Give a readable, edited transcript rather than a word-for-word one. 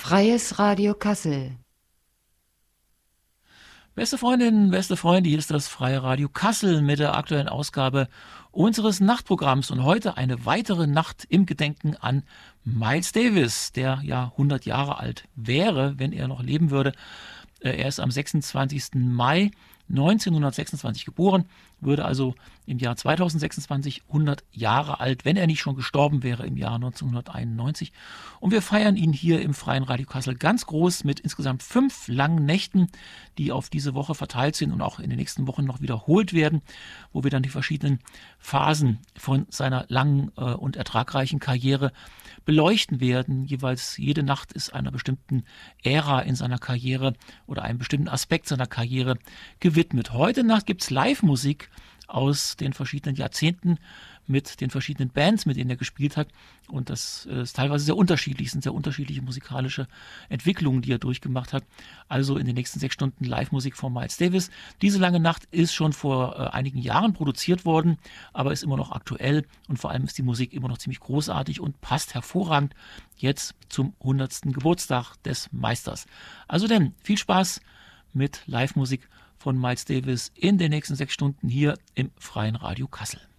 Freies Radio Kassel. Beste Freundinnen, beste Freunde, hier ist das Freie Radio Kassel mit der aktuellen Ausgabe unseres Nachtprogramms und heute eine weitere Nacht im Gedenken an Miles Davis, der ja 100 Jahre alt wäre, wenn er noch leben würde. Er ist am 26. Mai 1926 geboren, würde also im Jahr 2026 100 Jahre alt, wenn er nicht schon gestorben wäre im Jahr 1991. Und wir feiern ihn hier im Freien Radio Kassel ganz groß mit insgesamt 5 langen Nächten, die auf diese Woche verteilt sind und auch in den nächsten Wochen noch wiederholt werden, wo wir dann die verschiedenen Phasen von seiner langen und ertragreichen Karriere beleuchten werden. Jeweils jede Nacht ist einer bestimmten Ära in seiner Karriere oder einem bestimmten Aspekt seiner Karriere gewidmet. Heute Nacht gibt es Live-Musik aus den verschiedenen Jahrzehnten mit den verschiedenen Bands, mit denen er gespielt hat. Und das ist teilweise sehr unterschiedlich, sind sehr unterschiedliche musikalische Entwicklungen, die er durchgemacht hat. Also in den nächsten 6 Stunden Live-Musik von Miles Davis. Diese lange Nacht ist schon vor einigen Jahren produziert worden, aber ist immer noch aktuell und vor allem ist die Musik immer noch ziemlich großartig und passt hervorragend jetzt zum 100. Geburtstag des Meisters. Also denn, viel Spaß mit Live-Musik von Miles Davis in den nächsten 6 Stunden hier im Freien Radio Kassel.